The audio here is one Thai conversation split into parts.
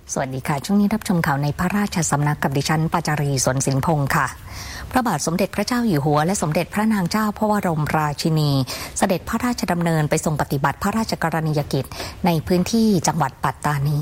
สวัสดีค่ะช่วงนี้รับชมข่าวในพระราชสำนักกับดิฉันปัจจารีสนสินพงศ์ค่ะพระบาทสมเด็จพระเจ้าอยู่หัวและสมเด็จพระนางเจ้าพระบรมราชินีเสด็จพระราชดำเนินไปทรงปฏิบัติพระราชกรณียกิจในพื้นที่จังหวัดปัตตานี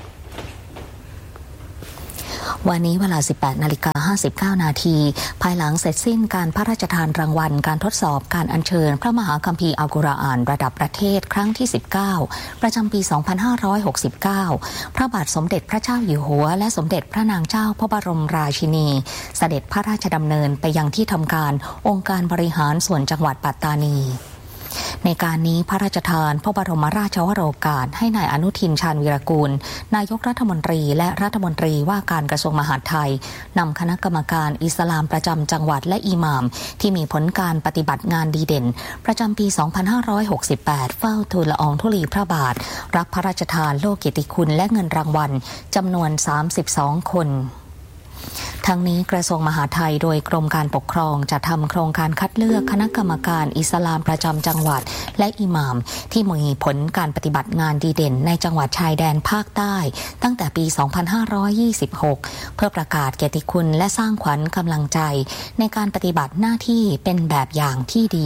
วันนี้เวลา 18:59 นาทีภายหลังเสร็จสิ้นการพระราชทานรางวัลการทดสอบการอัญเชิญพระมหาคัมภีร์อัลกุรอานระดับประเทศครั้งที่ 19 ประจำปี 2569 พระบาทสมเด็จพระเจ้าอยู่หัวและสมเด็จพระนางเจ้าพระบรมราชินีเสด็จพระราชดำเนินไปยังที่ทำการองค์การบริหารส่วนจังหวัดปัตตานีในการนี้พระราชทานพระบรมราชวโรกาสให้นายอนุทินชาญวีรกูลนายกรัฐมนตรีและรัฐมนตรีว่าการกระทรวงมหาดไทยนำคณะกรรมการอิสลามประจำจังหวัดและอิหม่ามที่มีผลการปฏิบัติงานดีเด่นประจำปี 2568 เฝ้าทูลละอองธุลีพระบาทรับพระราชทานโล่เกียรติคุณและเงินรางวัลจำนวน 32 คนทั้งนี้กระทรวงมหาดไทยโดยกรมการปกครองจะทำโครงการคัดเลือกคณะกรรมการอิสลามประจำจังหวัดและอิหม่ามที่มีผลการปฏิบัติงานดีเด่นในจังหวัดชายแดนภาคใต้ตั้งแต่ปี 2526 เพื่อประกาศเกียรติคุณและสร้างขวัญกำลังใจในการปฏิบัติหน้าที่เป็นแบบอย่างที่ดี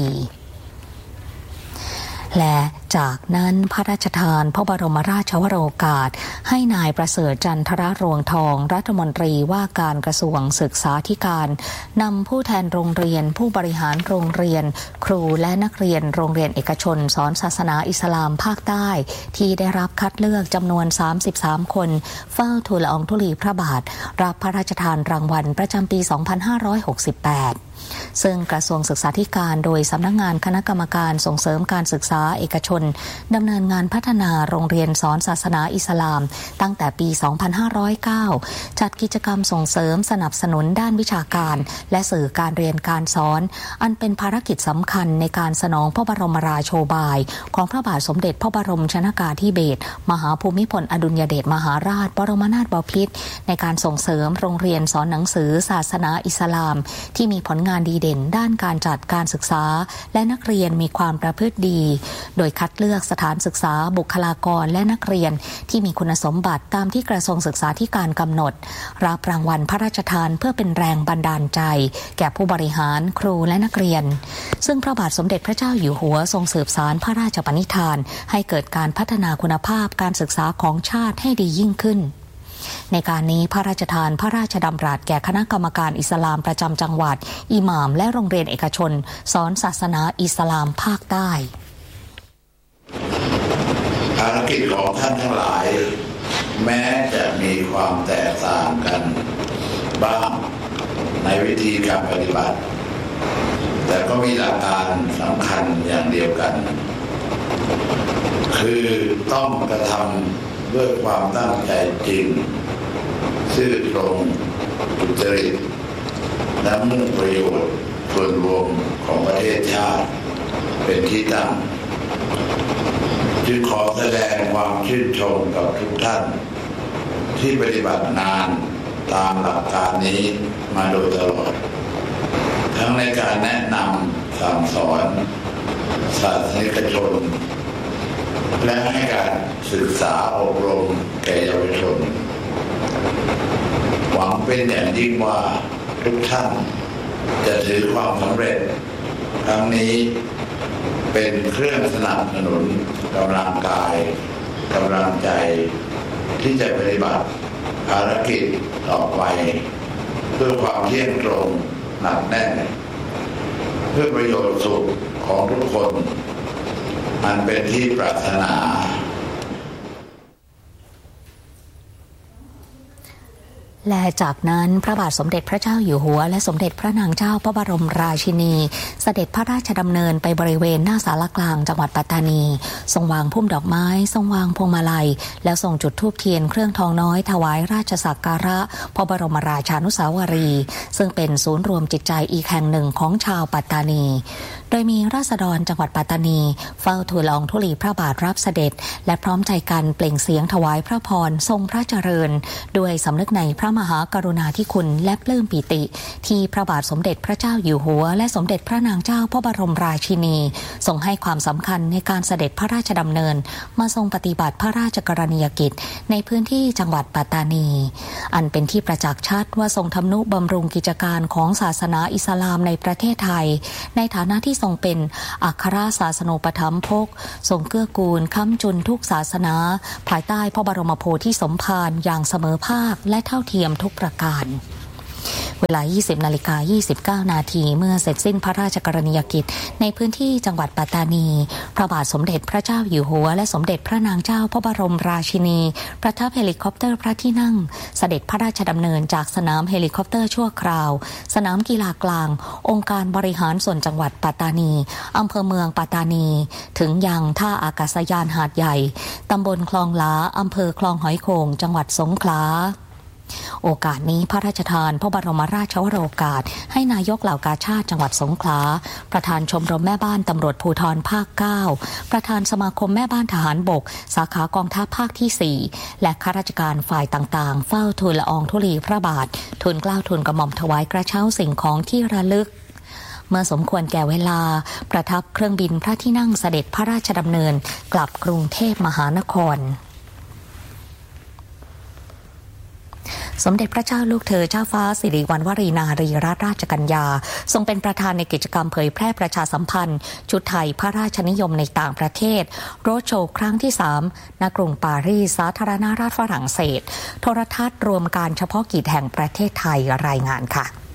และจากนั้นพระราชทานพระบรมราชวโรกาสให้นายประเสริฐจันทรรวงทองรัฐมนตรีว่าการกระทรวงศึกษาธิการนำผู้แทนโรงเรียนผู้บริหารโรงเรียนครูและนักเรียนโรงเรียนเอกชนสอนศาสนาอิสลามภาคใต้ที่ได้รับคัดเลือกจำนวน33คนเฝ้าทูลละอองธุลีพระบาทรับพระราชทานรางวัลประจำปี 2568ซึ่งกระทรวงศึกษาธิการโดยสำนักงานคณะกรรมการส่งเสริมการศึกษาเอกชนดำเนินงานพัฒนาโรงเรียนสอนศาสนาอิสลามตั้งแต่ปี 2509 จัดกิจกรรมส่งเสริมสนับสนุนด้านวิชาการและสื่อการเรียนการสอนอันเป็นภารกิจสำคัญในการสนองพระบรมราโชบายของพระบาทสมเด็จพระบรมชนกาธิเบศรมหาภูมิพลอดุลยเดชมหาราชบรมนาถบพิตรในการส่งเสริมโรงเรียนสอนหนังสือศาสนาอิสลามที่มีผลงานดีเด่นด้านการจัดการศึกษาและนักเรียนมีความประพฤติดีโดยคัดเลือกสถานศึกษาบุคลากรและนักเรียนที่มีคุณสมบัติตามที่กระทรวงศึกษาธิการกำหนดรับรางวัลพระราชทานเพื่อเป็นแรงบันดาลใจแก่ผู้บริหารครูและนักเรียนซึ่งพระบาทสมเด็จพระเจ้าอยู่หัวทรงสืบสานพระราชปณิธานให้เกิดการพัฒนาคุณภาพการศึกษาของชาติให้ดียิ่งขึ้นในการนี้พระราชทานพระราชดำรัสแก่คณะกรรมการอิสลามประจำจังหวัดอิหม่ามและโรงเรียนเอกชนสอนศาสนาอิสลามภาคใต้ภารกิจของท่านทั้งหลายแม้จะมีความแตกต่างกันบ้างในวิธีการปฏิบัติแต่ก็มีหลักการสำคัญอย่างเดียวกันคือต้องกระทำด้วยความตั้งใจจริงซื่อตรงสุจริตและมุ่งประโยชน์ส่วนรวมของประเทศชาติเป็นที่ตั้งจึงขอแสดงความชื่นชมกับทุกท่านที่ปฏิบัติงานตามหลักการนี้มาโดยตลอดทั้งในการแนะนำสั่งสอนศาสนิกชนและให้การศึกษาอบรมแก่เยาวชนหวังเป็นอย่างยิ่งว่าทุกท่านจะถือความสำเร็จครั้งนี้เป็นเครื่องสนับสนุนกำลังกายกำลังใจที่จะปฏิบัติภารกิจต่อไปเพื่อความเที่ยงตรงหนักแน่นเพื่อประโยชน์สุขของทุกคนอันเป็นที่ปรารถนาและจากนั้นพระบาทสมเด็จพระเจ้าอยู่หัวและสมเด็จพระนางเจ้าพระบรมราชินีเสด็จพระราชดำเนินไปบริเวณหน้าศาลากลางจังหวัดปัตตานีทรงวางพุ่มดอกไม้ทรงวางพวงมาลัยแล้วทรงจุดธูปเทียนเครื่องทองน้อยถวายราชสักการะพระบรมราชานุสาวรีย์ซึ่งเป็นศูนย์รวมจิตใจอีกแห่งหนึ่งของชาวปัตตานีโดยมีราษฎรจังหวัดปัตตานีเฝ้าทูลละอองธุลีพระบาทรับเสด็จและพร้อมใจกันเปล่งเสียงถวายพระพรทรงพระเจริญด้วยสำนึกในพระมหากรุณาธิคุณและปลื้มปิติที่พระบาทสมเด็จพระเจ้าอยู่หัวและสมเด็จพระนางเจ้าพระบรมราชินีทรงให้ความสำคัญในการเสด็จพระราชดำเนินมาทรงปฏิบัติพระราชกรณียกิจในพื้นที่จังหวัดปัตตานีอันเป็นที่ประจักษ์ชัดว่าทรงทำนุบำรุงกิจการของศาสนาอิสลามในประเทศไทยในฐานะที่ทรงเป็นอัครศาสนูปถัมภกทรงเกื้อกูลค้ำจุนทุกศาสนาภายใต้พระบรมโพธิสมภารอย่างเสมอภาคและเท่าเทียมทุกประการเวลา 20:29 นาทีเมื่อเสร็จสิ้นพระราชกรณียกิจในพื้นที่จังหวัดปัตตานีพระบาทสมเด็จพระเจ้าอยู่หัวและสมเด็จพระนางเจ้าพระบรมราชินีประทับเฮลิคอปเตอร์พระที่นั่งเสด็จพระราชดำเนินจากสนามเฮลิคอปเตอร์ชั่วคราวสนามกีฬากลางองค์การบริหารส่วนจังหวัดปัตตานีอำเภอเมืองปัตตานีถึงยังท่าอากาศยานหาดใหญ่ตำบลคลองหลาอำเภอคลองหอยโข่งจังหวัดสงขลาโอกาสนี้พระราชทานพระบรมราชวโรกาสให้นายกเหล่ากาชาดจังหวัดสงขลาประธานชมรมแม่บ้านตำรวจภูธรภาค 9ประธานสมาคมแม่บ้านทหารบกสาขากองทัพภาคที่ 4และข้าราชการฝ่ายต่างๆเฝ้าทูลละอองธุลีพระบาททูลเกล้าทูลกระหม่อมถวายกระเช้าสิ่งของที่ระลึกเมื่อสมควรแก่เวลาประทับเครื่องบินพระที่นั่งเสด็จพระราชดำเนินกลับกรุงเทพมหานครสมเด็จพระเจ้าลูกเธอเจ้าฟ้าสิริวัณวรีนารีรัตนราชกัญญาทรงเป็นประธานในกิจกรรมเผยแพร่ประชาสัมพันธ์ชุดไทยพระราชนิยมในต่างประเทศโรดโชว์ครั้งที่ 3 ณ กรุงปารีสสาธารณรัฐฝรั่งเศสโทรทัศน์รวมการเฉพาะกิจแห่งประเทศไทยรายงานค่ะ